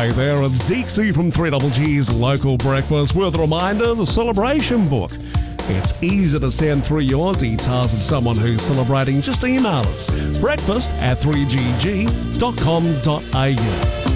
Hey there, it's Deeksy from 3GG's Local Breakfast with a reminder, the celebration book. It's easy to send through your details of someone who's celebrating. Just email us, breakfast@3gg.com.au.